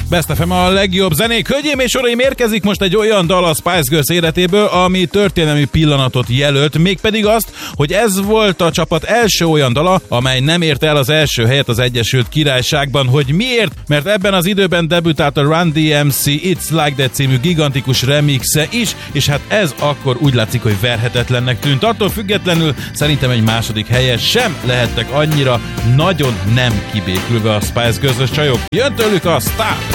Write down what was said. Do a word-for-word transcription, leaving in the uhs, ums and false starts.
Best ef em a legjobb zenék. Hölgyeim és uraim, érkezik most egy olyan dal a Spice Girls életéből, ami történelmi pillanatot jelölt, mégpedig azt, hogy ez volt a csapat első olyan dala, amely nem ért el az első helyet az Egyesült Királyságban. Hogy miért? Mert ebben az időben debütált a Run dé em cé It's Like That című gigantikus remixe is, és hát ez akkor úgy látszik, hogy verhetetlennek tűnt. Attól függetlenül szerintem egy második helyen sem lehettek annyira nagyon nem kibékülve a Spice Girls-ös csajok. Jön tőlük a Stop!